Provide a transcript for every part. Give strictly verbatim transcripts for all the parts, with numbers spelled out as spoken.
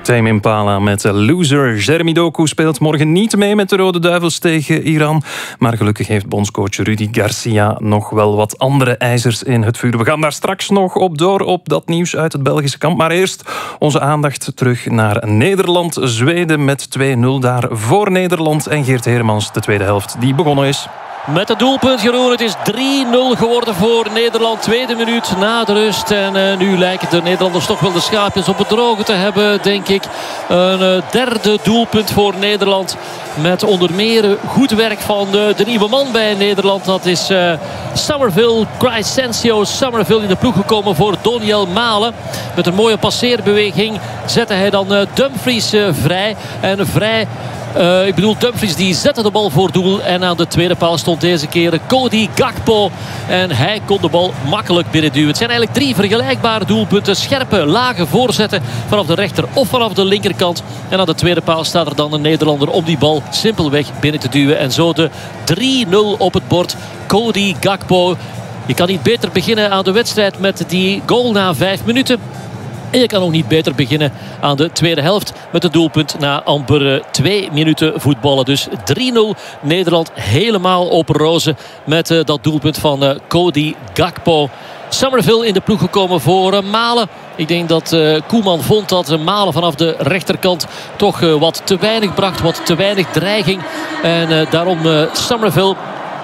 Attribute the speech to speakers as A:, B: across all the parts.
A: Tame Impala met Loser. Jeremy Doku speelt morgen niet mee met de Rode Duivels tegen Iran. Maar gelukkig heeft bondscoach Rudy Garcia nog wel wat andere ijzers in het vuur. We gaan daar straks nog op door op dat nieuws uit het Belgische kamp. Maar eerst onze aandacht terug naar Nederland. Zweden met twee nul daar voor Nederland. En Geert Heremans, de tweede helft die begonnen is.
B: Met het doelpunt, Jeroen. Het is drie nul geworden voor Nederland. Tweede minuut na de rust. En uh, nu lijken de Nederlanders toch wel de schaapjes op het droge te hebben, denk ik. Een uh, derde doelpunt voor Nederland. Met onder meer goed werk van uh, de nieuwe man bij Nederland. Dat is uh, Summerville, Crescencio Summerville in de ploeg gekomen voor Doniel Malen. Met een mooie passeerbeweging zette hij dan uh, Dumfries uh, vrij. En vrij... Uh, ik bedoel, Dumfries die zette de bal voor doel. En aan de tweede paal stond deze keer Cody Gakpo. En hij kon de bal makkelijk binnenduwen. Het zijn eigenlijk drie vergelijkbare doelpunten. Scherpe, lage voorzetten vanaf de rechter of vanaf de linkerkant. En aan de tweede paal staat er dan een Nederlander om die bal simpelweg binnen te duwen. En zo de drie nul op het bord. Cody Gakpo. Je kan niet beter beginnen aan de wedstrijd met die goal na vijf minuten. En je kan ook niet beter beginnen aan de tweede helft met het doelpunt na amper twee minuten voetballen. Dus drie nul Nederland helemaal open rozen met uh, dat doelpunt van uh, Cody Gakpo. Summerville in de ploeg gekomen voor uh, Malen. Ik denk dat uh, Koeman vond dat uh, Malen vanaf de rechterkant toch uh, wat te weinig bracht. Wat te weinig dreiging. En uh, daarom uh, Summerville...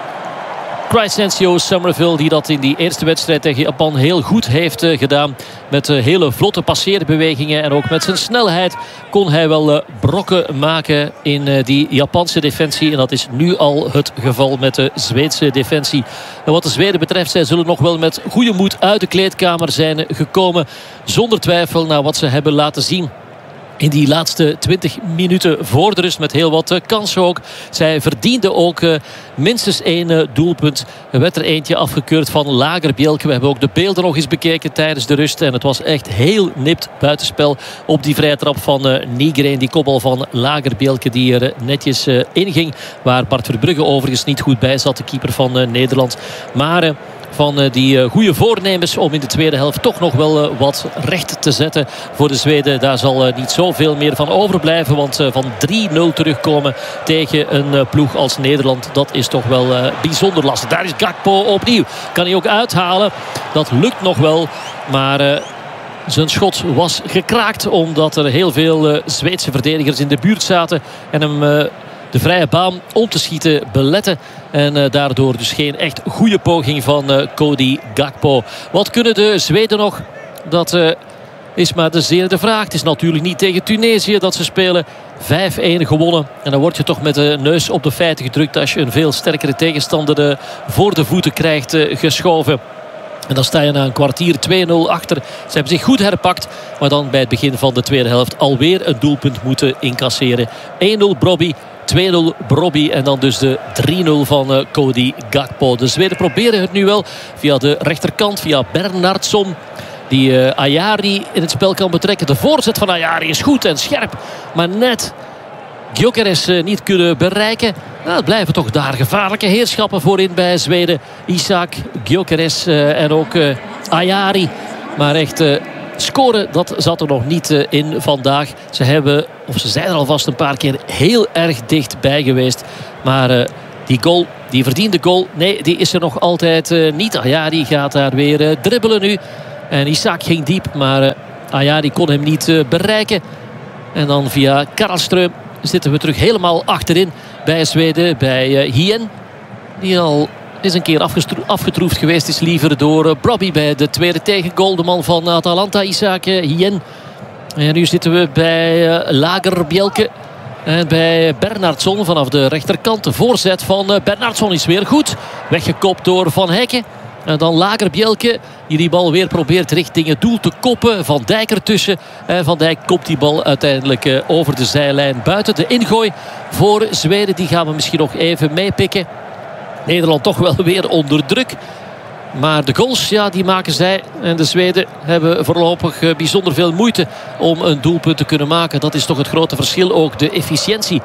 B: Crescencio Summerville die dat in die eerste wedstrijd tegen Japan heel goed heeft uh, gedaan. Met uh, hele vlotte passeerbewegingen. En ook met zijn snelheid kon hij wel uh, brokken maken in uh, die Japanse defensie. En dat is nu al het geval met de Zweedse defensie. En wat de Zweden betreft, zij zullen nog wel met goede moed uit de kleedkamer zijn gekomen. Zonder twijfel naar wat ze hebben laten zien in die laatste twintig minuten voor de rust met heel wat uh, kansen ook. Zij verdienden ook uh, minstens één uh, doelpunt. Er werd er eentje afgekeurd van Lagerbielke. We hebben ook de beelden nog eens bekeken tijdens de rust. En het was echt heel nipt buitenspel op die vrije trap van uh, Nygren. Die kopbal van Lagerbielke die er uh, netjes uh, inging. Waar Bart Verbrugge overigens niet goed bij zat. De keeper van uh, Nederland. Maar... Uh, van die goede voornemens om in de tweede helft toch nog wel wat recht te zetten voor de Zweden. Daar zal niet zoveel meer van overblijven. Want van drie nul terugkomen tegen een ploeg als Nederland, dat is toch wel bijzonder lastig. Daar is Gakpo opnieuw. Kan hij ook uithalen. Dat lukt nog wel. Maar... zijn schot was gekraakt omdat er heel veel Zweedse verdedigers in de buurt zaten. En hem... de vrije baan om te schieten beletten. En uh, daardoor dus geen echt goede poging van uh, Cody Gakpo. Wat kunnen de Zweden nog? Dat uh, is maar de zeer de vraag. Het is natuurlijk niet tegen Tunesië dat ze spelen. vijf één gewonnen. En dan word je toch met de neus op de feiten gedrukt als je een veel sterkere tegenstander uh, voor de voeten krijgt uh, geschoven. En dan sta je na een kwartier twee nul achter. Ze hebben zich goed herpakt. Maar dan bij het begin van de tweede helft alweer een doelpunt moeten incasseren. één nul Brobby. twee nul Brobby en dan dus de drie nul van uh, Cody Gakpo. De Zweden proberen het nu wel via de rechterkant, via Bernhardsson. Die uh, Ayari in het spel kan betrekken. De voorzet van Ayari is goed en scherp. Maar net Gyökeres uh, niet kunnen bereiken. Nou, het blijven toch daar gevaarlijke heerschappen voorin bij Zweden. Isak, Gyökeres uh, en ook uh, Ayari. Maar echt... Uh, scoren, dat zat er nog niet uh, in vandaag. Ze hebben, of ze zijn er alvast een paar keer heel erg dichtbij geweest. Maar uh, die goal, die verdiende goal, nee, die is er nog altijd uh, niet. Ayari gaat daar weer uh, dribbelen nu. En Isak ging diep, maar uh, Ayari kon hem niet uh, bereiken. En dan via Karlström zitten we terug helemaal achterin bij Zweden, bij uh, Hien. Die al... is een keer afgetroefd geweest is liever door uh, Brobby bij de tweede tegengoal. De man van Atalanta, Isaac uh, Hien. En nu zitten we bij uh, Lagerbielke. En bij Bernhardsson vanaf de rechterkant. De voorzet van uh, Bernhardsson is weer goed. Weggekopt door Van Hekken. En dan Lagerbielke die die bal weer probeert richting het doel te koppen. Van Dijk ertussen. En Van Dijk kopt die bal uiteindelijk uh, over de zijlijn buiten. De ingooi voor Zweden, die gaan we misschien nog even meepikken. Nederland toch wel weer onder druk. Maar de goals, ja, die maken zij. En de Zweden hebben voorlopig uh, bijzonder veel moeite om een doelpunt te kunnen maken. Dat is toch het grote verschil. Ook de efficiëntie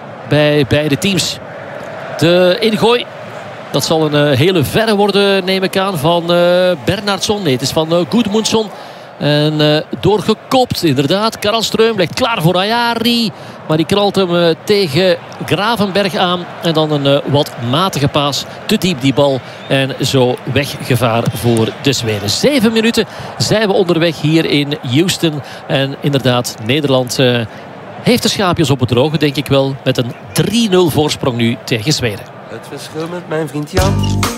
B: bij beide teams. De ingooi. Dat zal een uh, hele verre worden, neem ik aan, van uh, Bernhardsson. Nee, het is van uh, Gudmundsson. En uh, doorgekopt, inderdaad. Karlström ligt klaar voor Ajari. Maar die knalt hem uh, tegen Gravenberg aan. En dan een uh, wat matige paas. Te diep die bal. En zo weggevaar voor de Zweden. Zeven minuten zijn we onderweg hier in Houston. En inderdaad, Nederland uh, heeft de schaapjes op het droge, denk ik wel. Met een drie nul voorsprong nu tegen Zweden.
C: Het verschil met mijn vriend Jan.